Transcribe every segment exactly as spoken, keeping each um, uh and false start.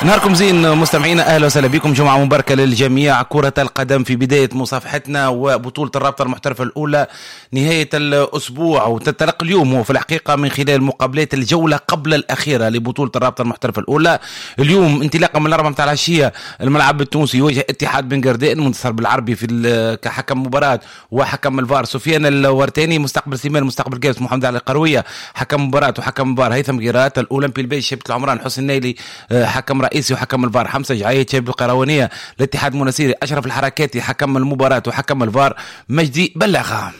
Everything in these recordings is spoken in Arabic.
نهاركم زين مستمعينا، اهلا وسهلا بكم. جمعه مباركه للجميع. كره القدم في بدايه مصافحتنا وبطوله الرابطه المحترفه الاولى نهايه الاسبوع، وتتلقى اليوم وفي الحقيقه من خلال مقابلات الجوله قبل الاخيره لبطوله الرابطه المحترفه الاولى. اليوم انطلاقا من الاربعه متاع العشيه الملعب التونسي يواجه اتحاد بن قردان، منتصر بالعربي في كحكم مباراه، وحكم الفار سفيان الورتاني، مستقبل سليمان مستقبل جابس محمد علي القرويه حكم مباراه، وحكم مباراه هيثم قيرات، الاولمبي البيج شبكه العمران حسن نايلي حكم رئيسي وحكم الفار، حمزه جعيد شباب القروانيه، الاتحاد المناسيري اشرف الحركاتي حكم المباراه وحكم الفار مجدي بلاغه.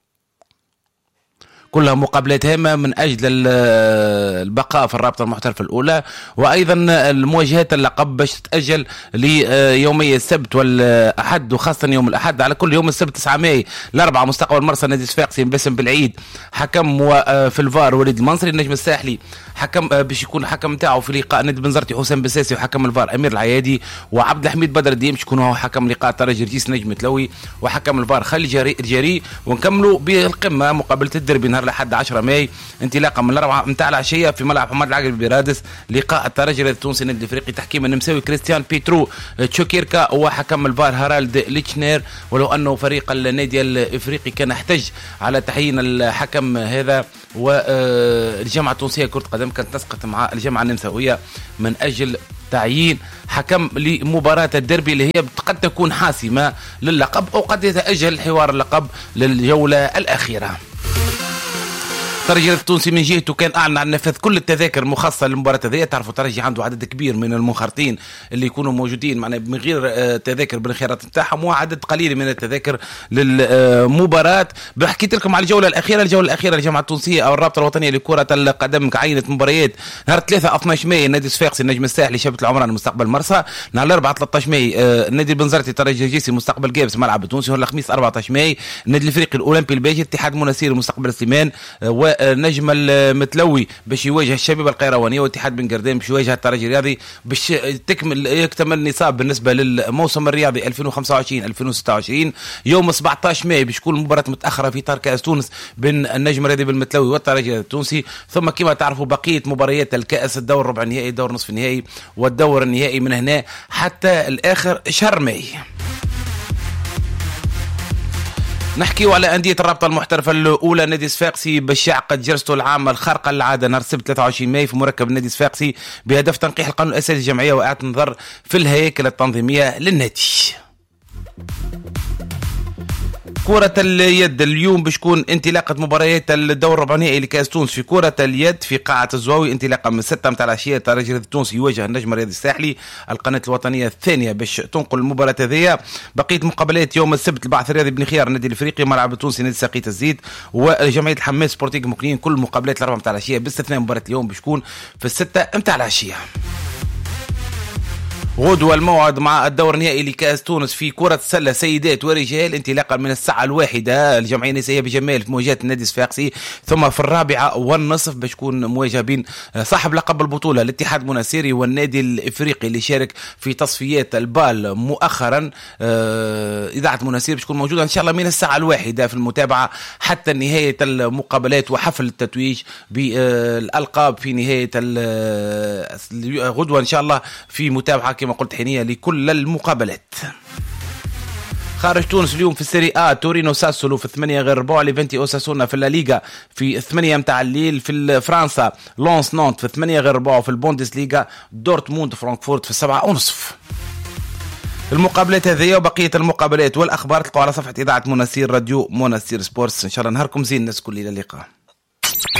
كلها مقابلات هامة من أجل البقاء في الرابطة المحترفة الأولى، وأيضا المواجهات اللقب باش تتأجل ليومي السبت والأحد، وخاصة يوم الأحد على كل يوم السبت تسعة ماي الأربعة مستقبل مرسى نادي صفاقسي باسم بالعيد حكم في الفار وليد المنصري، النجم الساحلي حكم باش يكون حكم نتاعو في لقاء نادي بنزرتي حسام بساسي، وحكم الفار أمير العيادي، وعبد الحميد بدر الدين باش يكون هو حكم لقاء ترجي رجيس نجم تلوي، وحكم الفار خالد جري, جري ونكملوا بالقمة مقابلة الدربي نهار لحد عشرة ماي انطلاقا من الأربعة متاع العشية في ملعب محمد العقل ببرادس، لقاء الترجي التونسي النادي الافريقي تحكيم النمساوي كريستيان بيترو تشوكيركا، وحكم الفار هارالد ليتشنير، ولو انه فريق النادي الافريقي كان احتج على تعيين الحكم هذا، والجامعه التونسيه لكره القدم كانت تسقط مع الجامعه النمساويه من اجل تعيين حكم لمباراة الدربي اللي هي قد تكون حاسمة للقب، أو قد يتأجل حوار اللقب للجولة الأخيرة. الترجي التونسي من جهته كان اعلن عن نفاذ كل التذاكر المخصصه للمباراه هذه. تعرفوا الترجي عنده عدد كبير من المنخرطين اللي يكونوا موجودين معنا من غير تذاكر بالخيارات نتاعهم، وعدد قليل من التذاكر للمباراه. حكيت لكم على الجوله الاخيره الجوله الاخيره الجامعه التونسيه او الرابطه الوطنيه لكره القدم عينت مباريات نهار ثلاثة اثنا عشر ماي النادي الصفاقسي النجم الساحلي شبكه العمران مستقبل مرسى، نهار الاربعاء ثلاثة عشر ماي النادي البنزرتي ترجي الجيسي مستقبل جابس ملعب التونسي، نهار الخميس أربعة عشر ماي النادي الافريقي الاولمبي الباجي اتحاد مناسير مستقبل سليمان، ونجم متلوي باش يواجه الشباب القيروانيه، واتحاد بن قردان باش يواجه الترجي الرياضي باش تكمل يكتمل النصاب بالنسبه للموسم الرياضي ألفين وخمسة وعشرين ألفين وستة وعشرين. يوم سبعة عشر ماي باش تكون مباراه متاخره في اطار كاس تونس بين النجم الرياضي بالمتلوي والترجي التونسي، ثم كما تعرفوا بقيه مباريات الكاس الدور ربع النهائي دور نصف النهائي والدور النهائي من هنا حتى الاخر شهر ماي. نحكيو على أندية الرابطة المحترفة الأولى. نادي صفاقسي باش يعقد جلسته العامة الخارقة للعادة نهار السبت ثلاثة وعشرين ماي في مركب النادي صفاقسي بهدف تنقيح القانون الأساسي الجمعية وإعادة النظر في الهياكل التنظيمية للنادي. كرة اليد اليوم باش تكون انطلاقة مباريات الدور الربع لكأس تونس في كرة اليد في قاعة الزواوي انطلاقا من ستة متاع العشية. الترجي التونسي يواجه النجم الرياضي الساحلي، القناة الوطنية الثانية باش تنقل المباراة هذه. بقية مقابلات يوم السبت البعث الرياضي بن خيار النادي الافريقي ملعب التونسي نادي ساقية الزيت، وجمعية الحماس سبورتيك مكنين. كل مقابلات الأربعة متاع العشية باستثناء مباراة اليوم باش تكون في الستة متاع العشية. غدوة الموعد مع الدور النهائي لكأس تونس في كرة السلة سيدات ورجال انطلاقا من الساعة الواحدة الجمعية النسائية بجمال في مواجهة النادي الصفاقسي، ثم في الرابعة والنصف باش تكون مواجهة بين صاحب لقب البطولة الاتحاد المناسيري والنادي الافريقي اللي شارك في تصفيات البال مؤخرا. إذاعة مناسير باش تكون موجودة ان شاء الله من الساعة الواحدة في المتابعة حتى نهاية المقابلات وحفل التتويج بالألقاب في نهاية غدوة ان شاء الله في متابعة كما قلت حينية لكل المقابلات. خارج تونس اليوم في السيري آ تورينو ساسولو في الثمانية غير ربع، ليفنتي أوساسونا في الليغا في الثمانية متاع الليل، في فرنسا لونس نونت في الثمانية غير ربع، في البوندس ليغا دورتموند فرانكفورت في السبعة ونصف. المقابلات هذه وبقية المقابلات والأخبار تلقوا على صفحة إذاعة مناسير راديو مناسير سبورتس. إن شاء الله نهاركم زين الناس كل إلى اللقاء.